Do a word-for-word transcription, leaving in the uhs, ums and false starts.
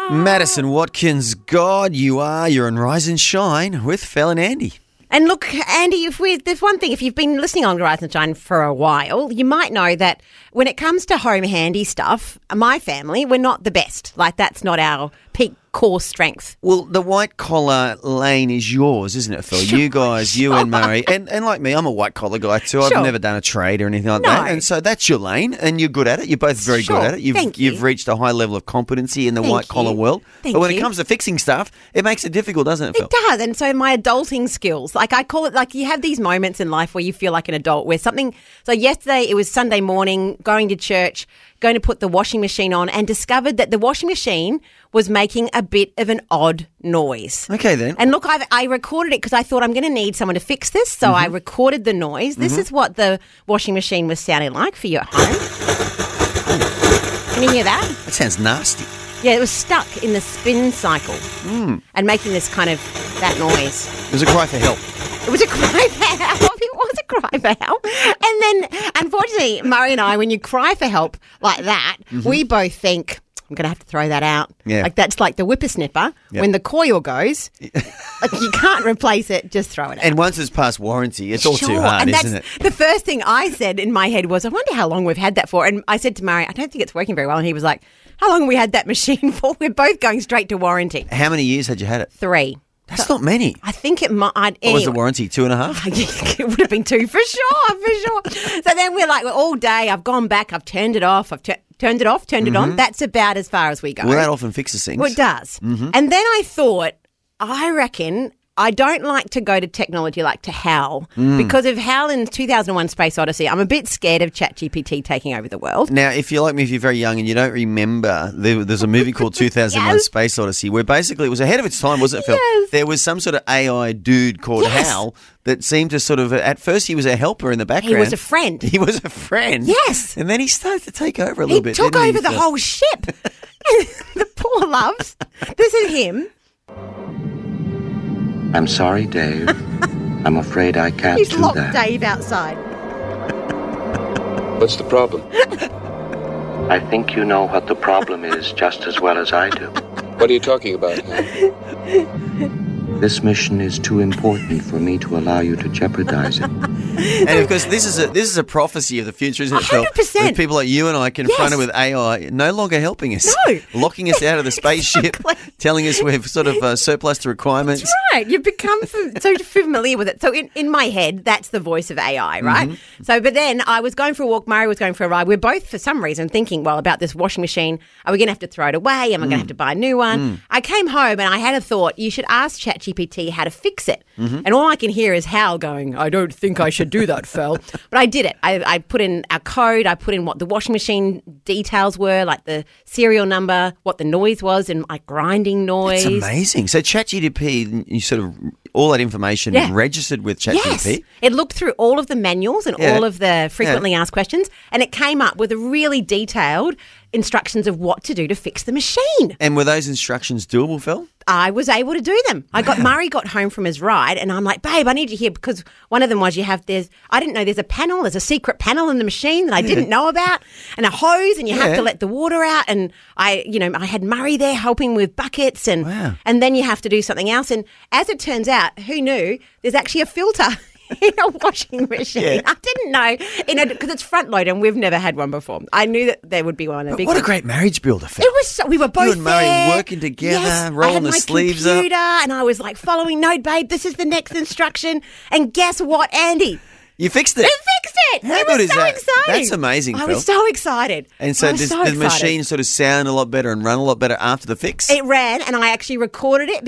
Madison Watkins, God, you are. You're on Rise and Shine with Phil and Andy. And look, Andy, if we, there's one thing, if you've been listening on Rise and Shine for a while, you might know that when it comes to home handy stuff, my family, we're not the best. Like, that's not our peak core strength. Well, the white collar lane is yours, isn't it, Phil? Sure, you guys, you sure. and Murray, and, and like me, I'm a white collar guy too. I've Sure. never done a trade or anything like No. that, and so that's your lane, and you're good at it. You're both very Sure. good at it. You've Thank you. you've reached a high level of competency in the Thank white collar you. world. Thank but when you. it comes to fixing stuff, it makes it difficult, doesn't it, Phil? It does. And so my adulting skills, like I call it, like you have these moments in life where you feel like an adult, where something, so yesterday it was Sunday morning, going to church, going to put the washing machine on, and discovered that the washing machine was making a bit of an odd noise. Okay, then. And look, I've, I recorded it because I thought I'm going to need someone to fix this. So Mm-hmm. I recorded the noise. This is what the washing machine was sounding like for you at home. Can you hear that? That sounds nasty. Yeah, it was stuck in the spin cycle Mm. and making this kind of, that noise. It was a cry for help. It was a cry for help. It was a cry for help. And then, unfortunately, Murray and I, when you cry for help like that, Mm-hmm. we both think, I'm going to have to throw that out. Yeah. Like that's like the whippersnipper. Yeah. When the coil goes, like you can't replace it, just throw it out. And once it's past warranty, it's all too Sure, hard, and isn't that's it? the first thing I said in my head was, I wonder how long we've had that for. And I said to Murray, I don't think it's working very well. And he was like, how long have we had that machine for? We're both going straight to warranty. How many years had you had it? Three. That's not many. I think it might. What Anyway. was the warranty? Two and a half? It would have been two for sure, for sure. So then we're like, all day, I've gone back, I've turned it off, I've tu- turned it off, turned it on. That's about as far as we go. Well, that often fixes things. Well, it does. And then I thought, I reckon I don't like to go to technology like to HAL because of HAL in two thousand one Space Odyssey. I'm a bit scared of ChatGPT taking over the world. Now, if you're like me, if you're very young and you don't remember, there, there's a movie called two thousand one Yes. Space Odyssey where basically it was ahead of its time, wasn't it, Phil? Yes. There was some sort of A I dude called Yes. Hal that seemed to sort of, at first he was a helper in the background. He was a friend. He was a friend. Yes. And then he started to take over a He little bit. took didn't he, over the Phil? whole ship. The poor loves. This is him. I'm sorry, Dave. I'm afraid I can't He's do locked that. Dave outside. What's the problem? I think you know what the problem is just as well as I do. What are you talking about, Hal? This mission is too important for me to allow you to jeopardize it. And of course, this is a this is a prophecy of the future, isn't it, Phil? one hundred percent. With people like you and I confronted Yes. with A I no longer helping us. No. Locking us out of the spaceship, Exactly. telling us we've sort of uh, surplus to requirements. That's right. You've become f- so familiar with it. So in, in my head, that's the voice of A I, right? Mm-hmm. So, but then I was going for a walk. Murray was going for a ride. We're both, for some reason, thinking, well, about this washing machine. Are we going to have to throw it away? Am I going to have to buy a new one? Mm. I came home and I had a thought. You should ask ChatGPT how to fix it. Mm-hmm. And all I can hear is Hal going, I don't think I should do that, Phil. But I did it. I, I put in our code. I put in what the washing machine details were, like the serial number, what the noise was, and like grinding noise. It's amazing. So ChatGPT, you sort of all that information Yeah. registered with Yes. ChatGPT. It looked through all of the manuals and Yeah. all of the frequently asked questions, and it came up with a really detailed instructions of what to do to fix the machine. And were those instructions doable, Phil? I was able to do them. I got Murray got home from his ride, and I'm like, babe, I need you here because one of them was you have there's I didn't know there's a panel, there's a secret panel in the machine that I didn't know about, and a hose, and you have Yeah. to let the water out. And I, you know, I had Murray there helping with buckets, and Wow. and then you have to do something else. And as it turns out, who knew there's actually a filter in a washing machine? Yeah. I didn't know, you know, because it's front load, and we've never had one before. I knew that there would be one. A But big what a one. great marriage builder, Phil. It was so, we were both You and Murray there. working together, Yes, rolling I had the my sleeves up. computer and I was like following, no, babe, this is the next instruction. And guess what, Andy? You fixed it. It fixed it. How it good was is so that? exciting. That's amazing, I Phil. was so excited. And so I was does so the excited. machine sort of sound a lot better and run a lot better after the fix? It ran, and I actually recorded it